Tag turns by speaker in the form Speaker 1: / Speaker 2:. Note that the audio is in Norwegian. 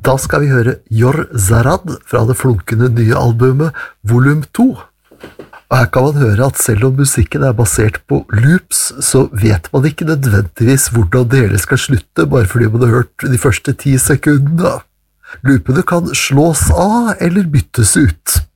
Speaker 1: Da skal vi høre Yor Zarad fra det flunkende nye albumet Volum 2. Og her kan man høre at selv om musikken er basert på loops, så vet man ikke nødvendigvis hvordan det hele skal slutte, bare fordi man har hørt de første 10 sekundene. Loopene kan slås av eller byttes ut.